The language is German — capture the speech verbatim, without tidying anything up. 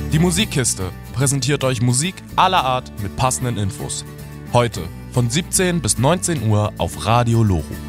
Die Musikkiste präsentiert euch Musik aller Art mit passenden Infos. Heute von siebzehn bis neunzehn Uhr auf Radio Loro.